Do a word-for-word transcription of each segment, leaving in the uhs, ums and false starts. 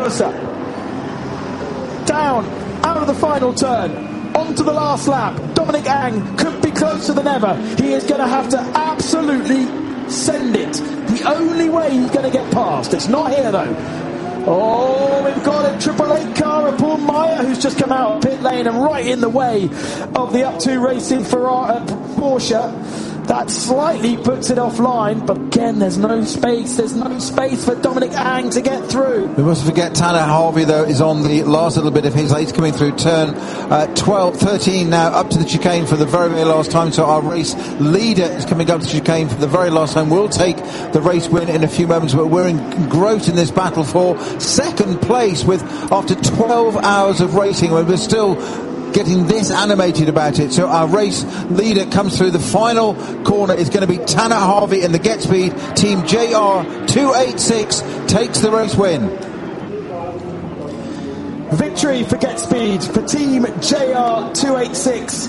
closer. Down, out of the final turn, onto the last lap. Dominic Ang could be closer than ever. He is going to have to absolutely send it. The only way he's going to get past. It's not here though. Oh, we've got a Triple Eight car, a Paul Meyer, who's just come out of pit lane and right in the way of the Up two Racing Ferrari, uh, Porsche. That slightly puts it offline, but again, there's no space. There's no space for Dominic Ang to get through. We mustn't forget Tanner Harvey, though, is on the last little bit of his. He's coming through turn uh, twelve, thirteen now, up to the chicane for the very, very last time. So our race leader is coming up to the chicane for the very last time. We'll take the race win in a few moments, but we're engrossed in this battle for second place with after twelve hours of racing, we're still getting this animated about it. So our race leader comes through. The final corner is going to be Tanner Harvey in the Get Speed. Team J R two eighty-six takes the race win. Victory for Get Speed for Team J R two eighty-six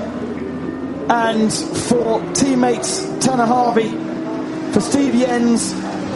and for teammates Tanner Harvey, for Steve Jens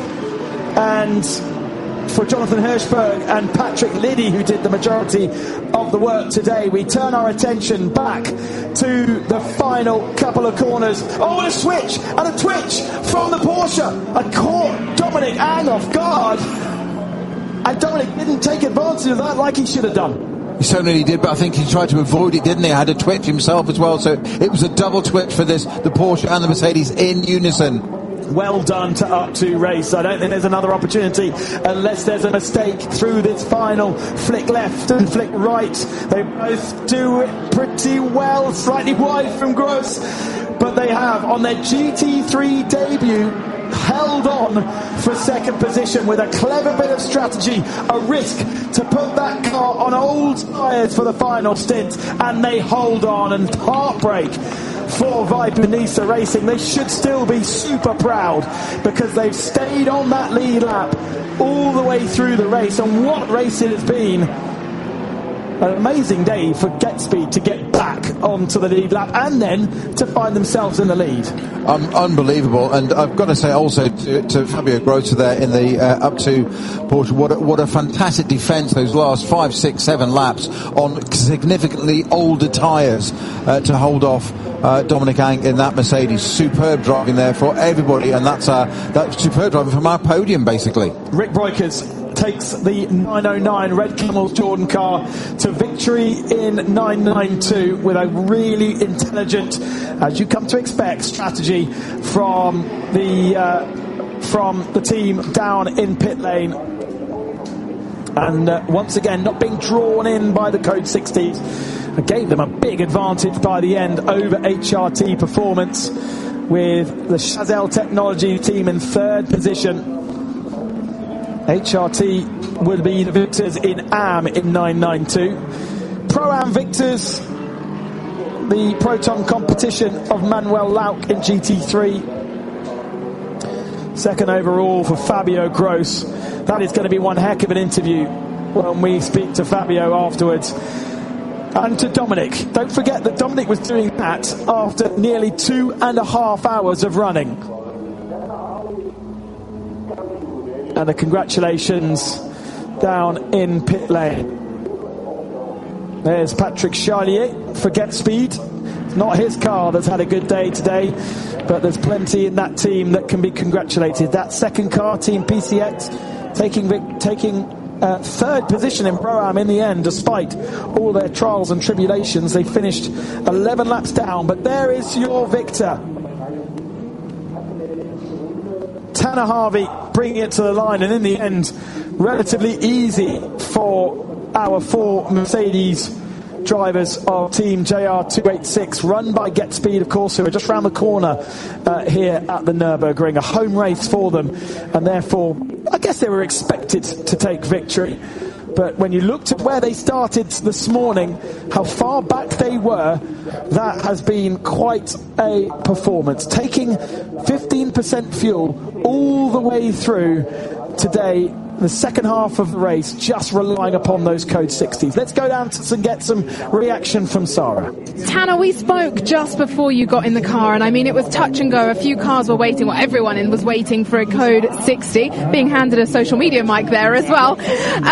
and for Jonathan Hirschberg and Patrick Liddy, who did the majority of the work today. We turn our attention back to the final couple of corners. Oh, and a switch and a twitch from the Porsche. I caught Dominic Ang off guard, and Dominic didn't take advantage of that like he should have done. He certainly did, but I think he tried to avoid it, didn't he? Had a twitch himself as well, so it was a double twitch for this, the Porsche and the Mercedes in unison. Well done to Up two Race. I don't think there's another opportunity unless there's a mistake through this final flick left and flick right. They both do it pretty well, slightly wide from Gross, but they have on their G T three debut held on for second position with a clever bit of strategy, a risk to put that car on old tyres for the final stint, and they hold on. And heartbreak for Viper Nisa Racing. They should still be super proud because they've stayed on that lead lap all the way through the race, and what race it has been. An amazing day for Get Speed to get back onto the lead lap and then to find themselves in the lead. Um, unbelievable. And I've got to say also to, to Fabio Grossa there in the uh, Up two Porsche, what a, what a fantastic defence those last five, six, seven laps on significantly older tyres uh, to hold off uh, Dominic Ang in that Mercedes. Superb driving there for everybody, and that's uh, that's superb driving from our podium basically. Rick Breukers takes the nine oh nine Red Camels Jordan car to victory in nine ninety-two with a really intelligent, as you come to expect, strategy from the uh, from the team down in pit lane, and uh, once again not being drawn in by the Code sixties. It gave them a big advantage by the end over H R T Performance, with the Chazelle Technology team in third position. H R T will be the victors in A M in nine ninety-two. Pro-Am victors, the Proton competition of Manuel Lauk in G T three. Second overall for Fabio Gross. That is going to be one heck of an interview when we speak to Fabio afterwards. And to Dominic. Don't forget that Dominic was doing that after nearly two and a half hours of running. And the congratulations down in pit lane. There's Patrick Charlier for Get Speed. It's not his car that's had a good day today, but there's plenty in that team that can be congratulated. That second car, Team P C X, taking taking uh, third position in Pro-Am in the end, despite all their trials and tribulations. They finished eleven laps down, but there is your victor. Tanner Harvey bringing it to the line, and in the end relatively easy for our four Mercedes drivers of Team J R two eighty-six, run by Get Speed, of course, who are just round the corner uh, here at the Nürburgring. A home race for them, and therefore I guess they were expected to take victory. But when you looked at where they started this morning, how far back they were, that has been quite a performance. Taking fifteen percent fuel all the way through today, the second half of the race, just relying upon those Code sixties. Let's go down to and get some reaction from Sarah. Tanner, we spoke just before you got in the car, and I mean, it was touch and go. A few cars were waiting, well, everyone was waiting for a Code sixty, being handed a social media mic there as well.